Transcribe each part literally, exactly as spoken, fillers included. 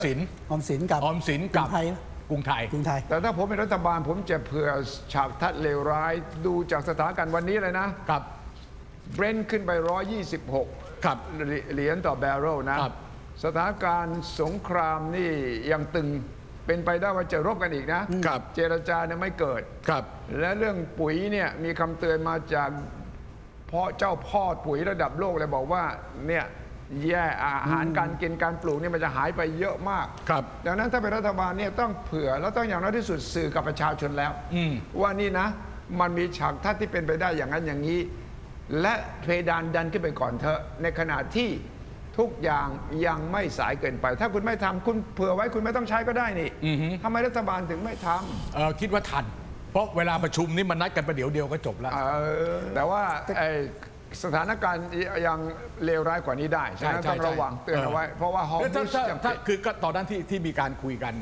สินออมสินกับออมสินกับไทยกรุงไทยกรุงไทยแต่ถ้าผมเป็นรัฐบาลผมจะเผื่อฉากทัดเลวร้ายดูจากสถานการณ์วันนี้เลยนะครับเบรนท์ขึ้นไปหนึ่งร้อยยี่สิบหกครับเหรียญต่อแบเรลนะครับสถานการณ์สงครามนี่ยังตึงเป็นไปได้ว่าจะรบกันอีกนะครับเจรจาเนี่ยไม่เกิดครับและเรื่องปุ๋ยเนี่ยมีคำเตือนมาจากเพราะเจ้าพ่อปุ๋ยระดับโลกเลยบอกว่าเนี่ยแย่อาหารการกินการปลูกนี่มันจะหายไปเยอะมากครับดังนั้นถ้าเป็นรัฐบาลเนี่ยต้องเผื่อแล้วต้องอย่างน้อยที่สุดสื่อกับประชาชนแล้วว่านี่นะมันมีฉากทัศน์ที่เป็นไปได้อย่างนั้นอย่างนี้และเพดานดันขึ้นไปก่อนเถอะในขณะที่ทุกอย่างยังไม่สายเกินไปถ้าคุณไม่ทำคุณเผื่อไว้คุณไม่ต้องใช้ก็ได้นี่ทำไมรัฐบาลถึงไม่ทำเออคิดว่าทันเพราะเวลาประชุมนี่มันนัดกันประเดี๋ยวเดียวก็จบแล้วแต่ว่าสถานการณ์ยังเลวร้ายกว่านี้ได้ฉะนั้นต้องระวังเตือนเอาไว้เพราะว่าฮอร์มูสจำเป็นคือก็ตอนนั้นที่ที่มีการคุยกัน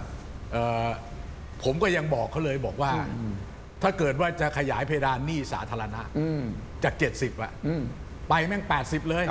ผมก็ยังบอกเขาเลยบอกว่าถ้าเกิดว่าจะขยายเพดานหนี้สาธารณะจากเจ็ดสิบอะไปแม่งแปดสิบเลย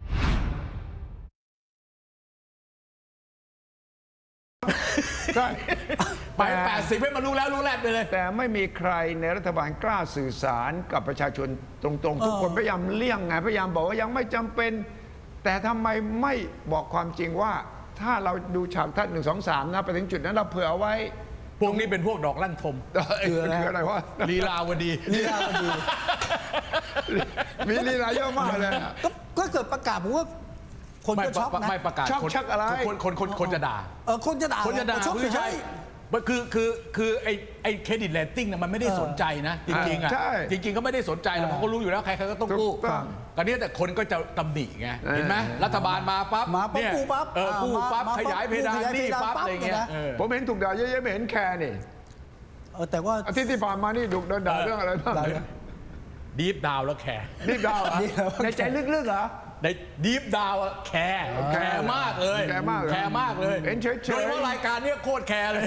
ใช่ไปแปดสิบให้มันรู้แล้วรู้แลดไปเลยแต่ไม่มีใครในรัฐบาลกล้าสื่อสารกับประชาชนตรงๆทุกคนพยายามเลี่ยงไงพยายามบอกว่ายังไม่จำเป็นแต่ทำไมไม่บอกความจริงว่าถ้าเราดูฉากทัศน์หนึ่งสองสามนะไปถึงจุดนั้นเราเผื่อเอาไว้พวกนี้เป็นพวกดอกลั่นทมคืออะไรวะลีลาวดีลีลาวดีมีลีลาเยอะมากเลยก็เกิดประกาศผมว่าคนจะช็อกนะไม่ประกาศช็อกชักอะไรคนคนคนคนจะด่าเออคนจะด่าคนจะด่าคือใช่คือคือคือไอไอเครดิตเรตติ้งเนี่ยมันไม่ได้สนใจนะจริงๆอ่ะจริงๆเขาไม่ได้สนใจแล้วเพราะเขารู้อยู่แล้วใครๆก็ต้องกู้ตอนนี้แต่คนก็จะตำหนิไงเห็นไหมรัฐบาลมาปั๊บเนี่ยกู้ปั๊บเออกู้ปั๊บขยายเพดานหนี้ปั๊บอะไรเงี้ยผมเห็นถูกด่าเยอะๆไม่เห็นแคร์นี่เออแต่ว่าอาทิตย์ที่ผ่านมานี่ถูกโดนด่าเรื่องอะไรบ้างดีฟดาวแล้วแคร์ดีฟดาวในใจลึกๆเหรอในดีฟดาวแคร์แคร์มากเลยแคร์มากแคร์มากเลยเห็นเฉยๆโดยเฉพาะรายการนี้โคตรแคร์เลย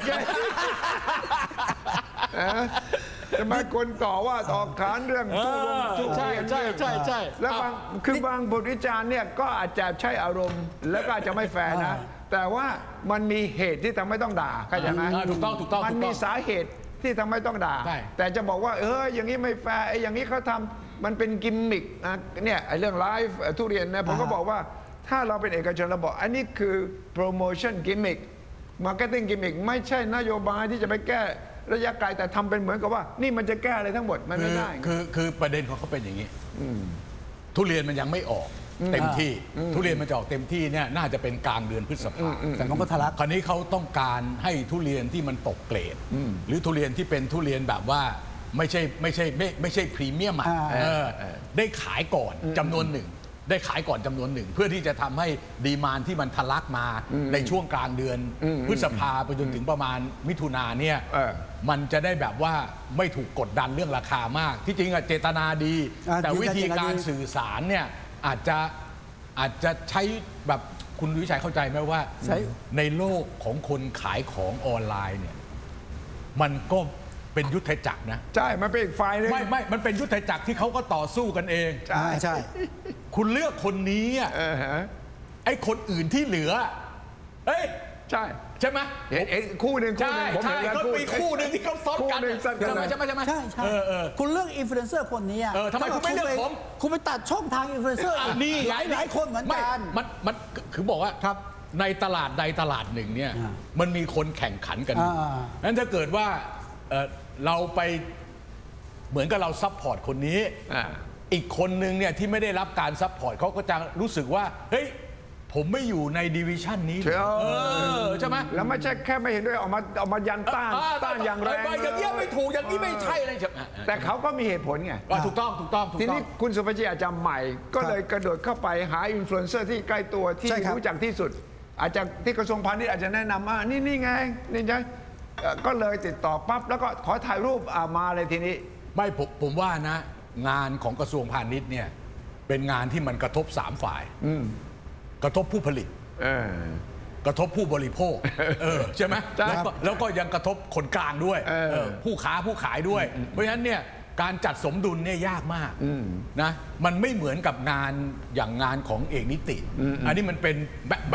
ทำไมคนต่อว่าต่อขานเรื่องทุลงทุใช่ใช่ใช่ใช่แล้วบางคือบางบทวิจารณ์เนี่ยก็อาจจะใช้อารมณ์แล้วก็อาจจะไม่แฟร์นะแต่ว่ามันมีเหตุที่ทำให้ต้องด่าเข้าใจไหมถูกต้องถูกต้องมันมีสาเหตุที่ทำให้ต้องด่าแต่จะบอกว่าเอออย่างนี้ไม่แฟร์ไอ้อย่างนี้เขาทำมันเป็นกิมมิคนะเนี่ยไอ้เรื่องไลฟ์ทุเรียนนะผมก็บอกว่าถ้าเราเป็นเอกชนเราบอกอันนี้คือโปรโมชั่นกิมมิคมาร์เก็ตติ้งกิมมิคไม่ใช่นโยบายที่จะไปแก้ระยะไกลแต่ทำเป็นเหมือนกับว่านี่มันจะแก้อะไรทั้งหมดมันไม่ได้คือคือประเด็นของเขาเป็นอย่างนี้ทุเรียนมันยังไม่ออกเต็มที่ทุเรียนมันจะออกเต็มที่เนี่ยน่าจะเป็นกลางเดือนพฤษภาคมแต่มันก็ทะลักคราวนี้เขาต้องการให้ทุเรียนที่มันตกเกรดหรือทุเรียนที่เป็นทุเรียนแบบว่าไม่ใช่ไม่ใช่ไม่ไม่ใช่พรีเมียมอ่ะได้ขายก่อนจำนวนหนึ่งได้ขายก่อนจำนวนหนึ่งเพื่อที่จะทำให้ดีมานด์ที่มันทะลักมาในช่วงกลางเดือนพฤษภาไปจนถึงประมาณมิถุนาเนี่ยมันจะได้แบบว่าไม่ถูกกดดันเรื่องราคามากที่จริงอะเจตนาดีแต่วิธีการสื่อสารเนี่ยอาจจะอาจจะใช้แบบคุณวิชัยเข้าใจไหมว่าในโลกของคนขายของออนไลน์เนี่ยมันก็เป็นยุทธจักรนะใช่มันเป็นอีกฝ่ายนึงไม่ไม่มันเป็นยุทธจักรที่เขาก็ต่อสู้กันเองใช่ใช่คุณเลือกคนนี้อ่ะไอ้คนอื่นที่เหลือเอ้ยใช่ใช่ไหมเห็นคู่หนึ่งใช่ใช่ก็มีคู่หนึ่งที่เขาซ้อนกันใช่ไหมใช่ไหมใช่ไหมใช่ใช่คุณเลือกอินฟลูเอนเซอร์คนนี้เออทำไมคุณไม่เลือกผมคุณไปตัดช่องทางอินฟลูเอนเซอร์นี่หลายหลายคนเหมือนกันมันมันคือบอกว่าครับในตลาดใดตลาดหนึ่งเนี่ยมันมีคนแข่งขันกันนั้นถ้าเกิดว่าเราไปเหมือนกับเราซัพพอร์ตคนนี้อีกคนนึงเนี่ยที่ไม่ได้รับการซัพพอร์ตเขาก็จะรู้สึกว่าเฮ้ยผมไม่อยู่ในดิวิชั่นนี้ใช่ไหมแล้วไม่ใช่แค่ไม่เห็นด้วยออกมาออกมายันต้านต้านอย่างแรงอย่างนี้ไม่ถูกอย่างนี้ไม่ใช่อะไรใช่ไหมแต่เขาก็มีเหตุผลไงถูกต้องถูกต้องทีนี้คุณสุภชัยอาจจะใหม่ก็เลยกระโดดเข้าไปหาอินฟลูเอนเซอร์ที่ใกล้ตัวที่รู้จักที่สุดอาจจะที่กระทรวงพาณิชย์อาจจะแนะนำว่านี่นี่ไงนี่ใช่ก็เลยติดต่อปั๊บแล้วก็ขอถ่ายรูปมาเลยทีนี้ไม่ผมผมว่านะงานของกระทรวงพาณิชย์เนี่ยเป็นงานที่มันกระทบสามฝ่ายกระทบผู้ผลิตกระทบผู้บริโภคใช่ไหมแล้วก็แล้วก็ยังกระทบคนกลางด้วยผู้ค้าผู้ขายด้วยเพราะฉะนั้นเนี่ยการจัดสมดุลเนี่ยยากมากนะมันไม่เหมือนกับงานอย่างงานของเอกนิติอันนี้มันเป็นใบ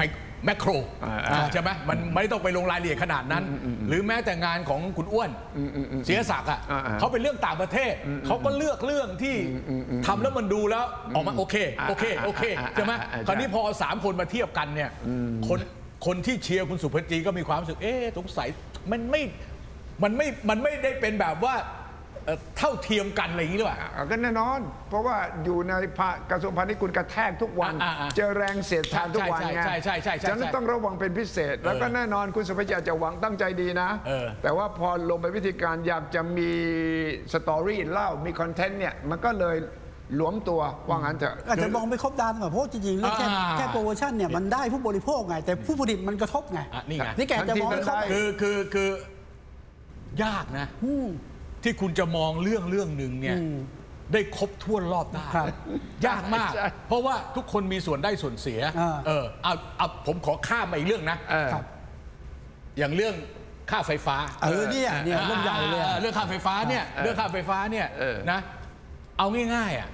แมคโครใช่ไหมมันไม่ต้องไปลงรายละเอียดขนาดนั้น หรือแม้แต่งานของคุณอ้วนเสียศักดิ์อ่ะเขาเป็นเรื่องต่างประเทศเขาก็เลือกเรื่องที่ทำแล้วมันดูแล้วออกมาโอเคโอเคโอเคใช่ไหมคราวนี้พอสามคนมาเทียบกันเนี่ยคนคนที่เชียร์คุณสุภจีก็มีความรู้สึกเอ๊ะสงสัยมันไม่มันไม่มันไม่ได้เป็นแบบว่าเท่าเทียมกันอะไรอย่างนี้หรือเปล่าก็แน่นอนเพราะว่าอยู่ในกระทรวงพาณิชย์คุณกระแทกทุกวันเจอแรงเสียดทานทุกวันไงใช่ใช่ใช่ฉะนั้นต้องระวังเป็นพิเศษแล้วก็แน่นอนคุณสุภาพจะหวังตั้งใจดีนะแต่ว่าพอลงไปวิธีการอยากจะมีสตอรี่เล่ามีคอนเทนต์เนี่ยมันก็เลยหลวมตัวว่างั้นเถอะอาจจะมองไม่ครบด้านเพราะจริงๆเรื่องแค่แค่โปรโมชั่นเนี่ยมันได้ผู้บริโภคไงแต่ผู้ผลิตมันกระทบไงนี่ไงนี่แกจะมองคือคือคือยากนะที่คุณจะมองเรื่องเรื่องหนึ่งเนี่ยได้ครบถ้วนรอบด้านยากมากเพราะว่าทุกคนมีส่วนได้ส่วนเสียเออเอาเอาผมขอข้ามมาอีกเรื่องนะอย่างเรื่องค่าไฟฟ้าเออเนี่ยเนี่ยเรื่องใหญ่เลยเรื่องค่าไฟฟ้าเนี่ยเรื่องค่าไฟฟ้าเนี่ยนะเอาง่ายๆอ่ะ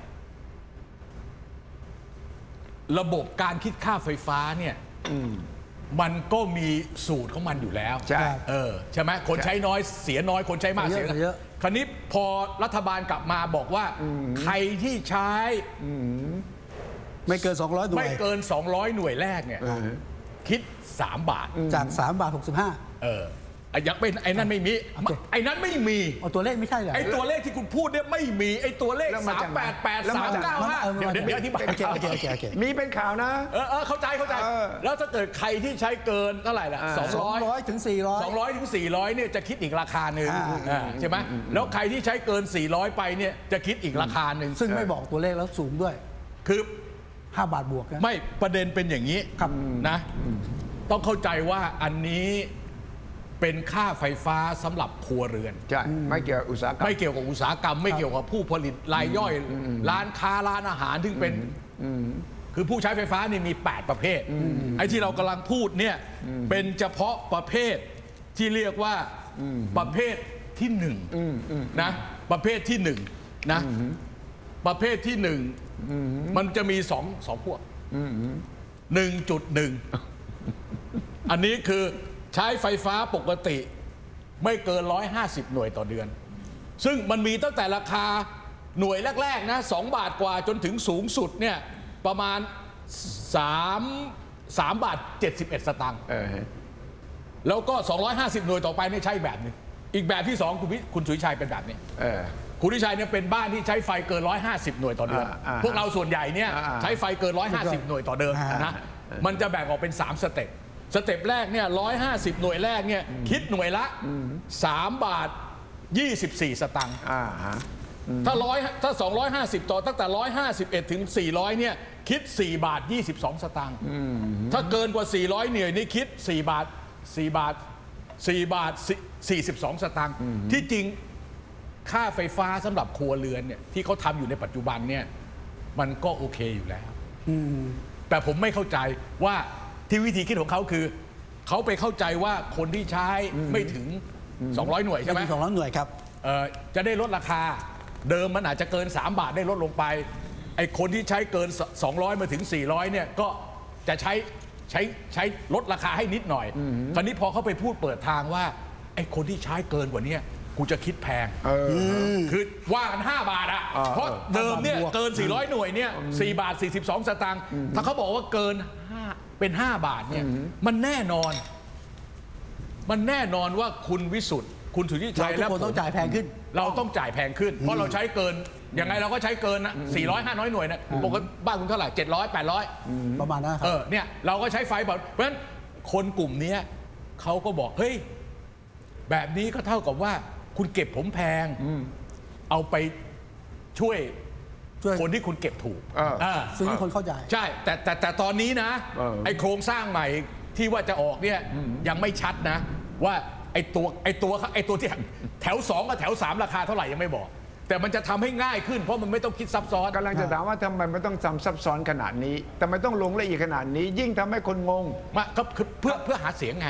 ระบบการคิดค่าไฟฟ้าเนี่ยมันก็มีสูตรของมันอยู่แล้วใช่เออใช่ไหมคนใช้น้อยเสียน้อยคนใช้มากเสียเยอะคราวนี้พอรัฐบาลกลับมาบอกว่าใครที่ใช้ไม่เกินสองร้อยหน่วยไม่เกินสองร้อยหน่วยแรกเนี่ยคิดสามบาทจากสามบาทหกสิบห้าเอออยากเป็นไอ้นั่นไม่มีไอ้นั้นไม่มีตัวเลขไม่ใช่เหรอไอ้ตัวเลขที่คุณพูดเนี่ยไม่มีไอ้ตัวเลขสามแปดแปดสามเก้าห้าเดี๋ยวเดี๋ยวอธิบายมีเป็นข่าวนะเออเออเข้าใจเข้าใจแล้วถ้าเกิดใครที่ใช้เกินเท่าไหร่ล่ะสองร้อยถึงสี่ร้อยสองร้อยถึงสี่ร้อยเนี่ยจะคิดอีกราคาหนึ่งใช่ไหมแล้วใครที่ใช้เกินสี่ร้อยไปเนี่ยจะคิดอีกราคาหนึ่งซึ่งไม่บอกตัวเลขแล้วสูงด้วยคือห้าบาทบวกไม่ประเด็นเป็นอย่างนี้นะต้องเข้าใจว่าอันนี้เป็นค่าไฟฟ้าสำหรับครัวเรือนใช่ไม่เกี่ยวกับอุตสาหกรรมไม่เกี่ยวกับอุตสาหกรรมไม่เกี่ยวกับผู้ผลิตรายย่อยร้านค้าร้านอาหารที่เป็นคือผู้ใช้ไฟฟ้านี่มีแปดประเภทไอ้ที่เรากำลังพูดเนี่ยเป็นเฉพาะประเภทที่เรียกว่าประเภทที่หนึ่งนะประเภทที่หนึ่งนะประเภทที่หนึ่งมันจะมีสองสองพวกหนึ่งจุดหนึ่งอันนี้คือใช้ไฟฟ้าปกติไม่เกินหนึ่งร้อยห้าสิบหน่วยต่อเดือนซึ่งมันมีตั้งแต่ราคาหน่วยแรกๆนะสองบาทกว่าจนถึงสูงสุดเนี่ยประมาณสามสามบาทเจ็ดสิบเอ็ดสตางค์แล้วก็สองร้อยห้าสิบหน่วยต่อไปเนี่ยใช้แบบนึงอีกแบบที่สองคุณคุณสุวิชัยเป็นแบบนี้คุณวิชัยเนี่ยเป็นบ้านที่ใช้ไฟเกินหนึ่งร้อยห้าสิบหน่วยต่อเดือนพวกเราส่วนใหญ่เนี่ยใช้ไฟเกินหนึ่งร้อยห้าสิบหน่วยต่อเดือนนะมันจะแบ่งออกเป็นสามสเต็ปสเต็ปแรกเนี่ยหนึ่งร้อยห้าสิบหน่วยแรกเนี่ยคิดหน่วยละสามบาทยี่สิบสี่สตางค์ถ้าร้อยถ้าสองร้อยห้าสิบต่อตั้งแต่หนึ่งร้อยห้าสิบเอ็ดถึงสี่ร้อยเนี่ยคิดสี่บาทยี่สิบสองสตางค์ถ้าเกินกว่าสี่ร้อยหน่วยนี่คิดสี่บาทสี่บาทสี่บาทสี่สิบสองสตางค์ที่จริงค่าไฟฟ้าสำหรับครัวเรือนเนี่ยที่เขาทำอยู่ในปัจจุบันเนี่ยมันก็โอเคอยู่แล้วแต่ผมไม่เข้าใจว่าที่วิธีคิดของเขาคือเขาไปเข้าใจว่าคนที่ใช้ไม่ถึงสองร้อยหน่วยใช่ไหมสองร้อยหน่วยครับจะได้ลดราคาเดิมมันอาจจะเกินสามบาทได้ลดลงไปไอ้คนที่ใช้เกินสองร้อยมาถึงสี่ร้อยเนี่ยก็จะใช้ใช้ใช้ลดราคาให้นิดหน่อยคราวนี้พอเขาไปพูดเปิดทางว่าไอ้คนที่ใช้เกินกว่านี้กูจะคิดแพงคือว่ากันห้าบาทอะเพราะเดิมเนี่ยเกินสี่ร้อยหน่วยเนี่ยสี่บาทสี่สิบสองสตางค์ถ้าเขาบอกว่าเกินเป็นห้าบาทเนี่ยมันแน่นอนมันแน่นอนว่าคุณวิสุทธิ์คุณสุทธิชัยและผมต้องจ่ายแพงขึ้นเราต้องจ่ายแพงขึ้นเพราะเราใช้เกินยังไงเราก็ใช้เกินนะสี่ร้อยห้าร้อยหน่วยนะปกติบ้านคุณเท่าไหร่เจ็ดร้อยแปดร้อยประมาณนั้นเออเนี่ยเราก็ใช้ไฟเพราะฉะนั้นคนกลุ่มนี้เขาก็บอกเฮ้ยแบบนี้ก็เท่ากับว่าคุณเก็บผมแพงเอาไปช่วยคนที่คุณเก็บถูกซึ่งคนเข้าใจใช่แต่แต่แต่ตอนนี้นะไอ้โครงสร้างใหม่ที่ว่าจะออกเนี่ยยังไม่ชัดนะว่าไอ้ตัวไอ้ตัวไอ้ตัวที่แถวสองกับแถวสามราคาเท่าไหร่ยังไม่บอกแต่มันจะทำให้ง่ายขึ้นเพราะมันไม่ต้องคิดซับซ้อนกำลังจะถามว่าทำไมมันต้องทำซับซ้อนขนาดนี้แต่ไม่ต้องลงละเอียดขนาดนี้ยิ่งทำให้คนงงมาก็คือเพื่อเพื่อหาเสียงไง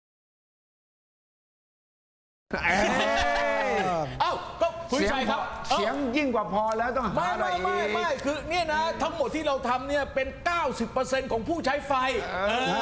เอ้าก็คุณชัยครับเอเสียงยิ่งกว่าพอแล้วต้องหาไม่อะไรไม่อีกไม่ไม่คือเนี่ยนะทั้งหมดที่เราทำเนี่ยเป็น เก้าสิบเปอร์เซ็นต์ ของผู้ใช้ไฟ